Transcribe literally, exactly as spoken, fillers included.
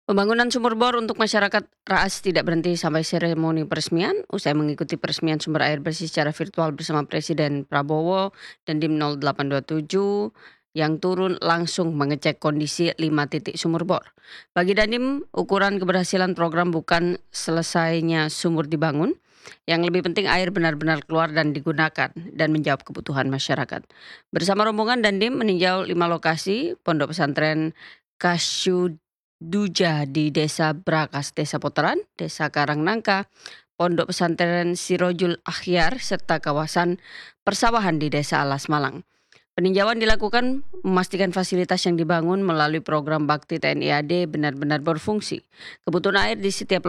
Pembangunan sumur bor untuk masyarakat Raas tidak berhenti sampai seremoni peresmian. Usai mengikuti peresmian sumber air bersih secara virtual bersama Presiden Prabowo dan Dim nol delapan dua tujuh yang turun langsung mengecek kondisi lima titik sumur bor. Bagi Dandim, ukuran keberhasilan program bukan selesainya sumur dibangun, yang lebih penting air benar-benar keluar dan digunakan dan menjawab kebutuhan masyarakat. Bersama rombongan Dandim meninjau lima lokasi pondok pesantren Kasyuduja di Desa Brakas, Desa Poteran, Desa Karangnangka, Pondok Pesantren Sirojul Akhyar, serta kawasan persawahan di Desa Alas Malang. Peninjauan dilakukan memastikan fasilitas yang dibangun melalui program Bakti T N I A D benar-benar berfungsi. Kebutuhan air di setiap